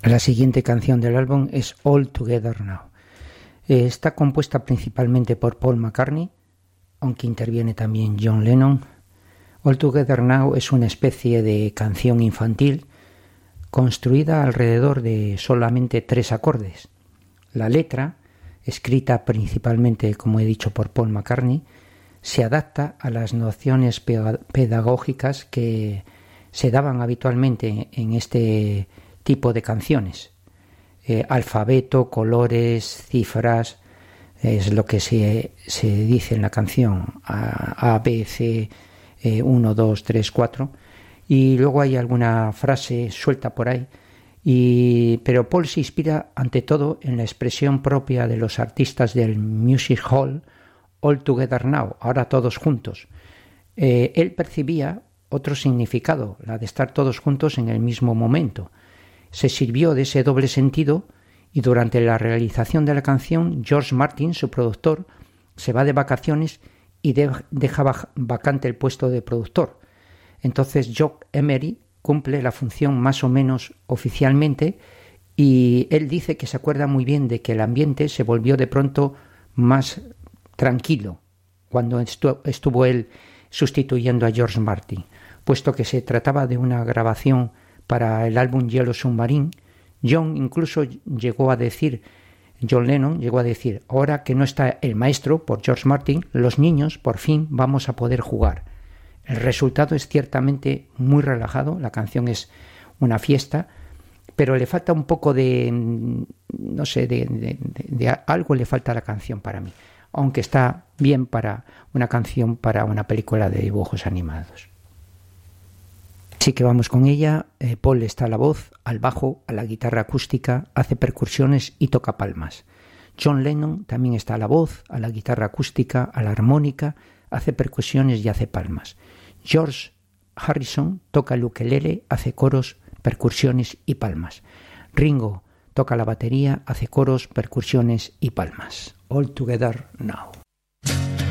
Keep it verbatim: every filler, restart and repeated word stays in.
La siguiente canción del álbum es All Together Now. Eh, está compuesta principalmente por Paul McCartney, aunque interviene también John Lennon. All Together Now es una especie de canción infantil construida alrededor de solamente tres acordes. La letra, escrita principalmente, como he dicho, por Paul McCartney, se adapta a las nociones pedagógicas que se daban habitualmente en este tipo de canciones. Eh, alfabeto, colores, cifras, es lo que se, se dice en la canción, A, A B, C, eh, uno, dos, tres, cuatro, y luego hay alguna frase suelta por ahí, y, pero Paul se inspira ante todo en la expresión propia de los artistas del Music Hall, All Together Now, ahora todos juntos. Eh, él percibía otro significado, la de estar todos juntos en el mismo momento. Se sirvió de ese doble sentido y durante la realización de la canción, George Martin, su productor, se va de vacaciones y de, deja vacante el puesto de productor. Entonces Jock Emery cumple la función más o menos oficialmente y él dice que se acuerda muy bien de que el ambiente se volvió de pronto más tranquilo cuando estu- estuvo él sustituyendo a George Martin, puesto que se trataba de una grabación para el álbum Yellow Submarine. John incluso llegó a decir, John Lennon llegó a decir, ahora que no está el maestro por George Martin, los niños por fin vamos a poder jugar. El resultado es ciertamente muy relajado, la canción es una fiesta, pero le falta un poco de, no sé, de, de, de, de algo le falta a la canción para mí, aunque está bien para una canción para una película de dibujos animados. Así que vamos con ella. eh, Paul está a la voz, al bajo, a la guitarra acústica, hace percusiones y toca palmas. John Lennon también está a la voz, a la guitarra acústica, a la armónica, hace percusiones y hace palmas. George Harrison toca el ukelele, hace coros, percusiones y palmas. Ringo toca la batería, hace coros, percusiones y palmas. All Together Now.